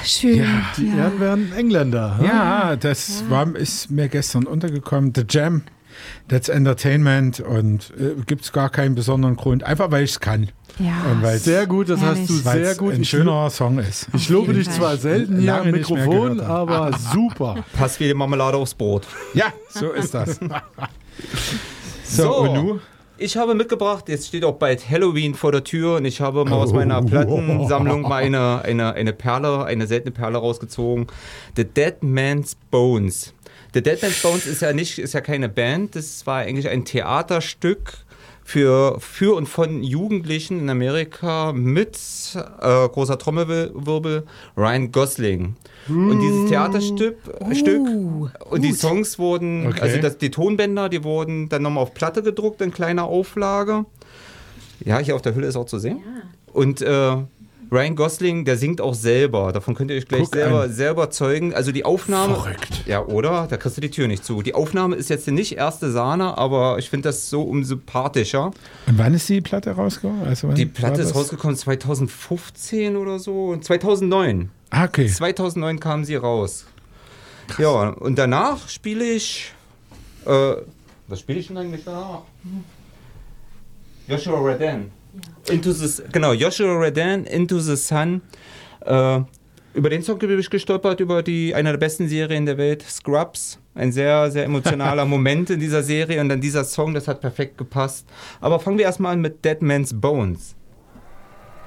schön. Ja. Die Ehren werden Engländer. Hm? Ja, das ist mir gestern untergekommen. The Jam, that's Entertainment und gibt es gar keinen besonderen Grund. Einfach, weil ich es kann. Ja. Und weil's- Sehr gut, das Herrlich. hast du weil's sehr gut. ein schöner Song ist. Ich lobe jeden dich Fall. zwar selten hier Lange am nicht mehr Mikrofon, gehört aber super. Passt wie die Marmelade aufs Brot. Ja, so ist das. So. Und nu? Ich habe mitgebracht, jetzt steht auch bald Halloween vor der Tür und ich habe mal aus meiner Plattensammlung mal eine Perle, eine seltene Perle rausgezogen. The Dead Man's Bones. The Dead Man's Bones ist ja keine Band, das war eigentlich ein Theaterstück für und von Jugendlichen in Amerika mit großer Trommelwirbel Ryan Gosling. Und dieses Theaterstück und die Songs wurden, Okay. also die Tonbänder, die wurden dann nochmal auf Platte gedruckt in kleiner Auflage. Ja, hier auf der Hülle ist auch zu sehen. Und Ryan Gosling, der singt auch selber. Davon könnt ihr euch gleich Guck an. selber zeugen. Also die Aufnahme... Verrückt. Ja, oder? Da kriegst du die Tür nicht zu. Die Aufnahme ist jetzt nicht erste Sahne, aber ich finde das so sympathischer. Und wann ist die Platte rausgekommen? Also wann Die war Platte ist das? rausgekommen 2015 oder so. 2009. Ah, okay. 2009 kam sie raus. Ja, und danach spiele ich... was spiele ich denn eigentlich da? Joshua Radin. Joshua Radin, Into the Sun. Über den Song bin ich gestolpert, über eine der besten Serien der Welt, Scrubs. Ein sehr, sehr emotionaler Moment in dieser Serie und dann dieser Song, das hat perfekt gepasst. Aber fangen wir erstmal an mit Dead Man's Bones.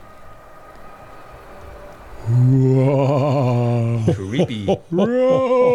Wow. Creepy.